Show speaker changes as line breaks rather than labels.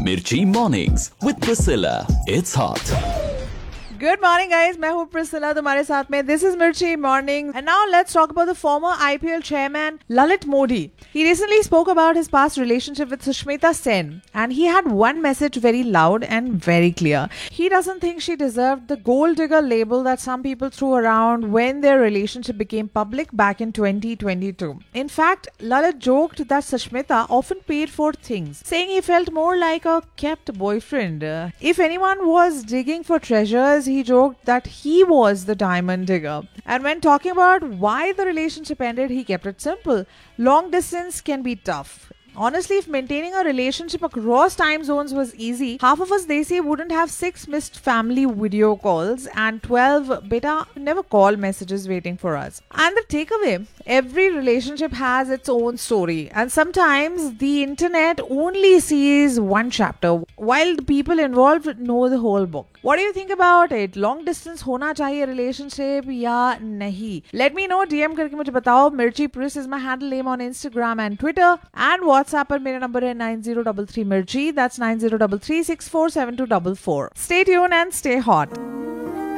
Mirchi Mornings with Priscilla. It's hot.
Good morning, guys. मैं हूँ Priscilla तुम्हारे साथ में. This is Mirchi Morning. And now let's talk about the former IPL chairman Lalit Modi. He recently spoke about his past relationship with Sushmita Sen. And he had one message very loud and very clear. He doesn't think she deserved the gold digger label that some people threw around when their relationship became public back in 2022. In fact, Lalit joked that Sushmita often paid for things, saying he felt more like a kept boyfriend. If anyone was digging for treasures, he joked that he was the diamond digger. And when talking about why the relationship ended, he kept it simple. Long distance can be tough. Honestly, if maintaining a relationship across time zones was easy, half of us Desi wouldn't have 6 missed family video calls and 12 beta never call messages waiting for us. And the takeaway, every relationship has its own story, and sometimes the internet only sees one chapter while the people involved know the whole book. What do you think about it? Long distance होना चाहिए relationship या नहीं? Let me know. DM करके मुझे बताओ. Mirchi Pris is my handle name on Instagram and Twitter. And WhatsApp पर मेरा number है 9033 Mirchi. That's 9033647244. Stay tuned and stay hot.